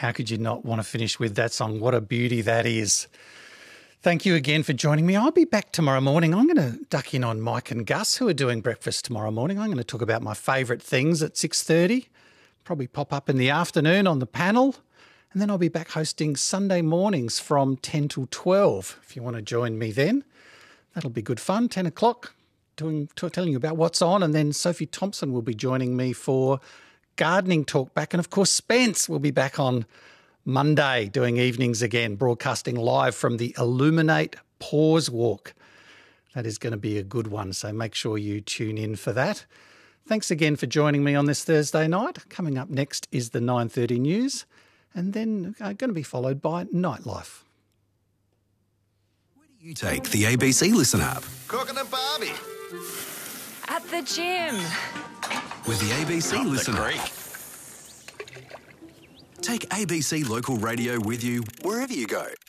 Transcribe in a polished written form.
how could you not want to finish with that song? What a beauty that is. Thank you again for joining me. I'll be back tomorrow morning. I'm going to duck in on Mike and Gus, who are doing breakfast tomorrow morning. I'm going to talk about my favourite things at 6:30. Probably pop up in the afternoon on the panel. And then I'll be back hosting Sunday mornings from 10 till 12. If you want to join me then, that'll be good fun. 10 o'clock, telling you about what's on. And then Sophie Thompson will be joining me for gardening talk back. And, of course, Spence will be back on Monday doing evenings again, broadcasting live from the Illuminate Pause Walk. That is going to be a good one, so make sure you tune in for that. Thanks again for joining me on this Thursday night. Coming up next is the 9:30 news, and then going to be followed by Nightlife. Where do you take the ABC Listen app? Cooking at Barbie. At the gym. With the ABC Up Listen the app. creek. Take ABC Local Radio with you wherever you go.